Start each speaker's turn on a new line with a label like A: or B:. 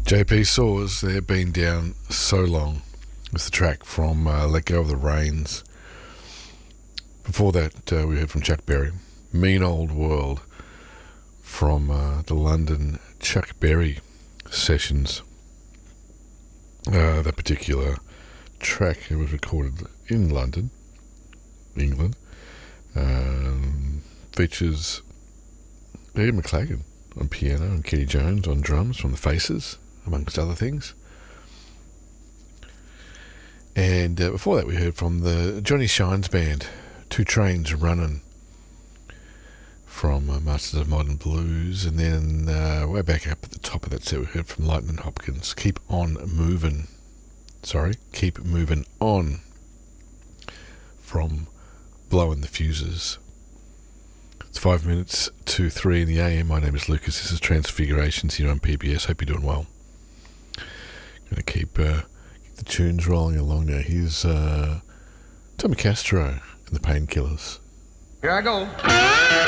A: JP Saws, they've been down so long. It's the track from Let Go of the Reins. Before that, we heard from Chuck Berry, Mean Old World, from the London Chuck Berry sessions. That particular track was recorded in London, England. Features Eddie McLagan on piano and Kenny Jones on drums from the Faces, amongst other things. And before that we heard from the Johnny Shines Band, Two Trains Running, from Masters of Modern Blues. And then way back up at the top of that set we heard from Lightning Hopkins, Keep Moving On, from Blowing the Fuses. It's 5 minutes to 3 in the AM. My name is Lucas. This is Transfigurations here on PBS. Hope you're doing well. Going to keep the tunes rolling along now. Here's Tommy Castro and the Painkillers.
B: Here I go.